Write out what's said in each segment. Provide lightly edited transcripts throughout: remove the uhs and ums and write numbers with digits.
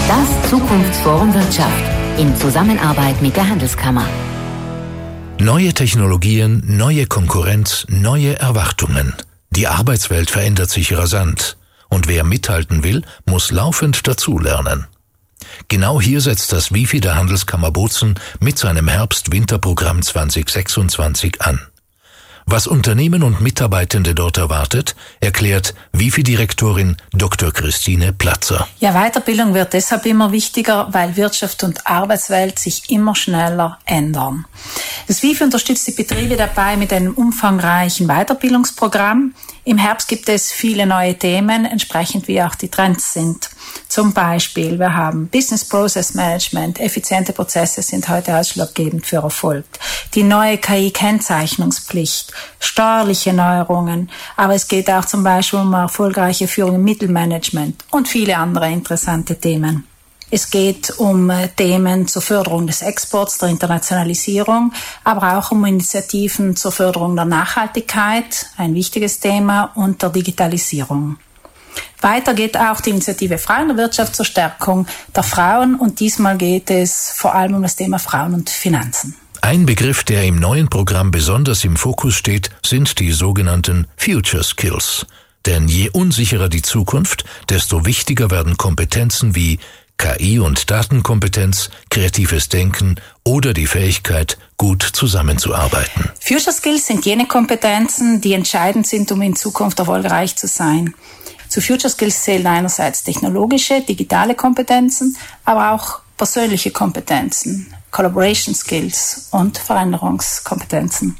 Das Zukunftsforum Wirtschaft in Zusammenarbeit mit der Handelskammer. Neue Technologien, neue Konkurrenz, neue Erwartungen. Die Arbeitswelt verändert sich rasant. Und wer mithalten will, muss laufend dazulernen. Genau hier setzt das WIFI der Handelskammer Bozen mit seinem Herbst-Winter-Programm 2026 an. Was Unternehmen und Mitarbeitende dort erwartet, erklärt WIFI-Direktorin Dr. Christine Platzer. Ja, Weiterbildung wird deshalb immer wichtiger, weil Wirtschaft und Arbeitswelt sich immer schneller ändern. Das WIFI unterstützt die Betriebe dabei mit einem umfangreichen Weiterbildungsprogramm. Im Herbst gibt es viele neue Themen, entsprechend wie auch die Trends sind. Zum Beispiel, wir haben Business Process Management, effiziente Prozesse sind heute ausschlaggebend für Erfolg. Die neue KI-Kennzeichnungspflicht, steuerliche Neuerungen, aber es geht auch zum Beispiel um erfolgreiche Führung im Mittelmanagement und viele andere interessante Themen. Es geht um Themen zur Förderung des Exports, der Internationalisierung, aber auch um Initiativen zur Förderung der Nachhaltigkeit, ein wichtiges Thema, und der Digitalisierung. Weiter geht auch die Initiative Frauen in der Wirtschaft zur Stärkung der Frauen, und diesmal geht es vor allem um das Thema Frauen und Finanzen. Ein Begriff, der im neuen Programm besonders im Fokus steht, sind die sogenannten Future Skills. Denn je unsicherer die Zukunft, desto wichtiger werden Kompetenzen wie KI- und Datenkompetenz, kreatives Denken oder die Fähigkeit, gut zusammenzuarbeiten. Future Skills sind jene Kompetenzen, die entscheidend sind, um in Zukunft erfolgreich zu sein. Zu Future Skills zählen einerseits technologische, digitale Kompetenzen, aber auch persönliche Kompetenzen, Collaboration Skills und Veränderungskompetenzen.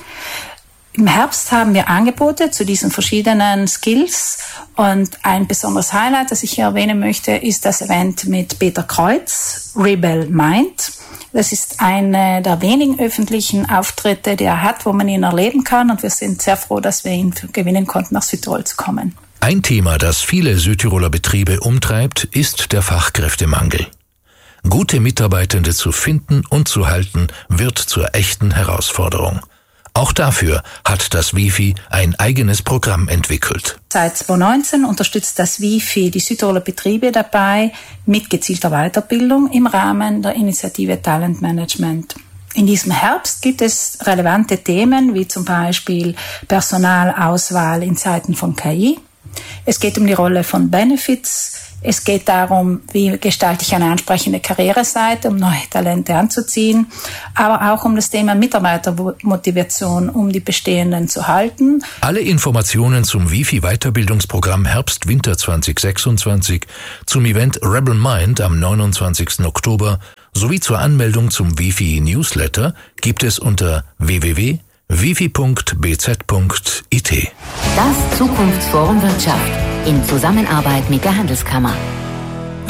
Im Herbst haben wir Angebote zu diesen verschiedenen Skills, und ein besonderes Highlight, das ich hier erwähnen möchte, ist das Event mit Peter Kreuz, Rebel Mind. Das ist eine der wenigen öffentlichen Auftritte, die er hat, wo man ihn erleben kann, und wir sind sehr froh, dass wir ihn gewinnen konnten, nach Südtirol zu kommen. Ein Thema, das viele Südtiroler Betriebe umtreibt, ist der Fachkräftemangel. Gute Mitarbeitende zu finden und zu halten, wird zur echten Herausforderung. Auch dafür hat das WIFI ein eigenes Programm entwickelt. Seit 2019 unterstützt das WIFI die Südtiroler Betriebe dabei mit gezielter Weiterbildung im Rahmen der Initiative Talent Management. In diesem Herbst gibt es relevante Themen wie zum Beispiel Personalauswahl in Zeiten von KI. Es geht um die Rolle von Benefits. Es geht darum, wie gestalte ich eine ansprechende Karriereseite, um neue Talente anzuziehen, aber auch um das Thema Mitarbeitermotivation, um die bestehenden zu halten. Alle Informationen zum WIFI-Weiterbildungsprogramm Herbst-Winter 2026, zum Event Rebel Mind am 29. Oktober sowie zur Anmeldung zum WIFI-Newsletter gibt es unter www.wifi.bz.it. Das Zukunftsforum Wirtschaft in Zusammenarbeit mit der Handelskammer.